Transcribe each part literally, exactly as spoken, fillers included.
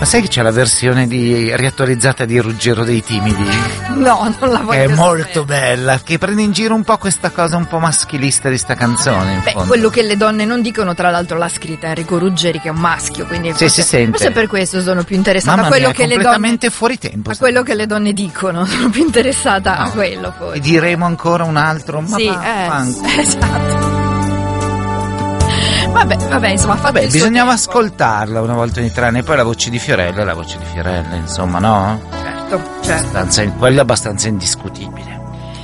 Ma sai che c'è la versione di riattualizzata di Ruggero dei Timidi? No, non la voglio Che è sapere. molto bella, che prende in giro un po' questa cosa un po' maschilista di sta canzone, in Beh, fondo. quello che le donne non dicono, tra l'altro l'ha scritta Enrico Ruggeri, che è un maschio, quindi Sì, forse, si sente. forse per questo sono più interessata Mamma a quello mia, è che le donne completamente fuori tempo. a quello che le donne dicono, sono più interessata a No. quello E poi. diremo ancora un altro, ma Sì, va, eh, fanculo. esatto. Vabbè, vabbè, insomma, ha fatto Vabbè, il suo bisognava tempo. ascoltarla una volta ogni tre anni, e poi la voce di Fiorella è la voce di Fiorella, insomma, no? Certo, certo. Abbastanza- quella è abbastanza indiscutibile.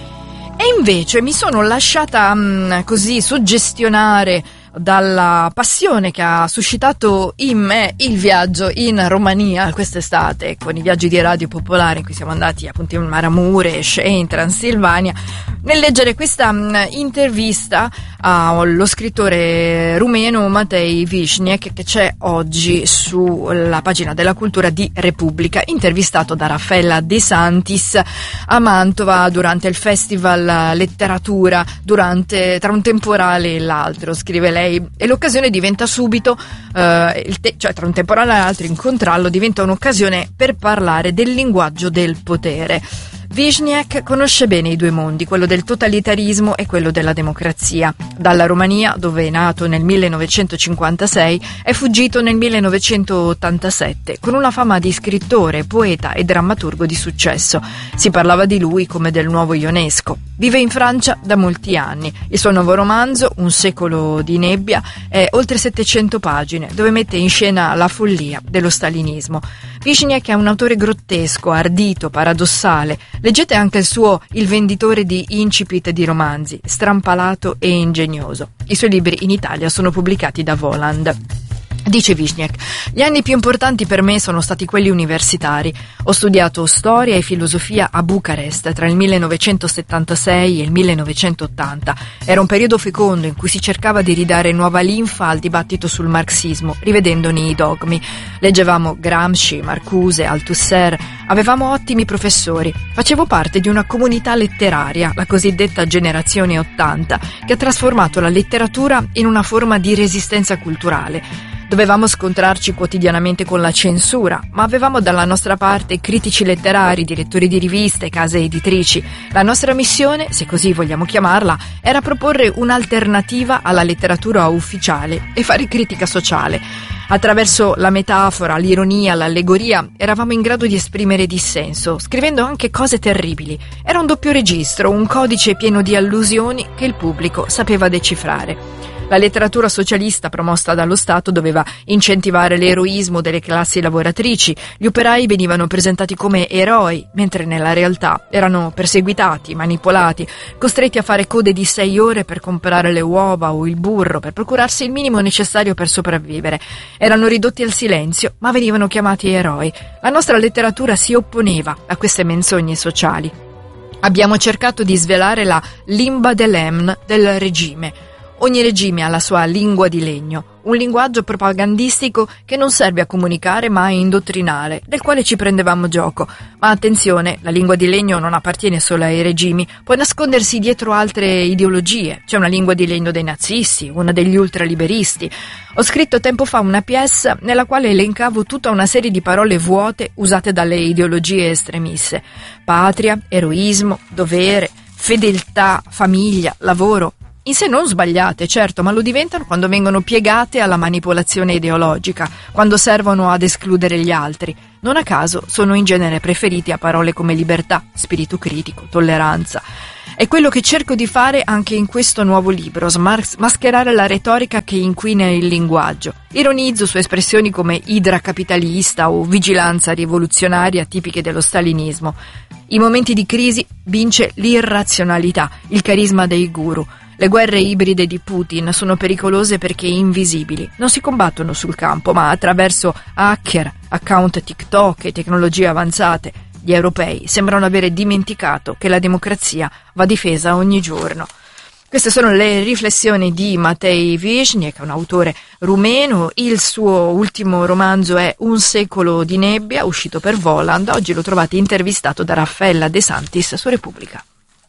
E invece mi sono lasciata mh, così suggestionare dalla passione che ha suscitato in me il viaggio in Romania quest'estate, con i viaggi di Radio Popolare in cui siamo andati appunto in Maramureș e in Transilvania, nel leggere questa mh, intervista allo scrittore rumeno Matei Vișniec, che c'è oggi sulla pagina della cultura di Repubblica, intervistato da Raffaella De Santis a Mantova durante il Festival Letteratura, durante tra un temporale e l'altro, scrive lei, e l'occasione diventa subito eh, il te- cioè tra un temporale e l'altro incontrarlo diventa un'occasione per parlare del linguaggio del potere. Vișniec conosce bene i due mondi, quello del totalitarismo e quello della democrazia. Dalla Romania, dove è nato nel millenovecentocinquantasei, è fuggito nel millenovecentottantasette, con una fama di scrittore, poeta e drammaturgo di successo. Si parlava di lui come del nuovo Ionesco. Vive in Francia da molti anni. Il suo nuovo romanzo, Un secolo di nebbia, è oltre settecento pagine, dove mette in scena la follia dello stalinismo. Vișniec è un autore grottesco, ardito, paradossale. Leggete anche il suo Il venditore di incipit di romanzi, strampalato e ingegnoso. I suoi libri in Italia sono pubblicati da Voland. Dice Vișniec: gli anni più importanti per me sono stati quelli universitari. Ho studiato storia e filosofia a Bucarest tra il millenovecentosettantasei e il millenovecentottanta. Era un periodo fecondo in cui si cercava di ridare nuova linfa al dibattito sul marxismo, rivedendone i dogmi. Leggevamo Gramsci, Marcuse, Althusser, avevamo ottimi professori. Facevo parte di una comunità letteraria, la cosiddetta generazione ottanta, che ha trasformato la letteratura in una forma di resistenza culturale. Dovevamo scontrarci quotidianamente con la censura, ma avevamo dalla nostra parte critici letterari, direttori di riviste, case editrici. La nostra missione, se così vogliamo chiamarla, era proporre un'alternativa alla letteratura ufficiale e fare critica sociale. Attraverso la metafora, l'ironia, l'allegoria, eravamo in grado di esprimere dissenso, scrivendo anche cose terribili. Era un doppio registro, un codice pieno di allusioni che il pubblico sapeva decifrare. La letteratura socialista promossa dallo Stato doveva incentivare l'eroismo delle classi lavoratrici. Gli operai venivano presentati come eroi, mentre nella realtà erano perseguitati, manipolati, costretti a fare code di sei ore per comprare le uova o il burro, per procurarsi il minimo necessario per sopravvivere. Erano ridotti al silenzio, ma venivano chiamati eroi. La nostra letteratura si opponeva a queste menzogne sociali. Abbiamo cercato di svelare la limba dell'emn del regime. Ogni regime ha la sua lingua di legno, un linguaggio propagandistico che non serve a comunicare ma a indottrinare, del quale ci prendevamo gioco. Ma attenzione, la lingua di legno non appartiene solo ai regimi, può nascondersi dietro altre ideologie. C'è una lingua di legno dei nazisti, una degli ultraliberisti. Ho scritto tempo fa una pièce nella quale elencavo tutta una serie di parole vuote usate dalle ideologie estremiste. Patria, eroismo, dovere, fedeltà, famiglia, lavoro. In sé non sbagliate, certo, ma lo diventano quando vengono piegate alla manipolazione ideologica, quando servono ad escludere gli altri. Non a caso sono in genere preferiti a parole come libertà, spirito critico, tolleranza. È quello che cerco di fare anche in questo nuovo libro, smar- mascherare la retorica che inquina il linguaggio. Ironizzo su espressioni come idra capitalista o vigilanza rivoluzionaria tipiche dello stalinismo. In momenti di crisi vince l'irrazionalità, il carisma dei guru. Le guerre ibride di Putin sono pericolose perché invisibili. Non si combattono sul campo, ma attraverso hacker, account TikTok e tecnologie avanzate. Gli europei sembrano avere dimenticato che la democrazia va difesa ogni giorno. Queste sono le riflessioni di Matei Vișniec, un autore rumeno. Il suo ultimo romanzo è Un secolo di nebbia, uscito per Voland. Oggi lo trovate intervistato da Raffaella De Santis su Repubblica.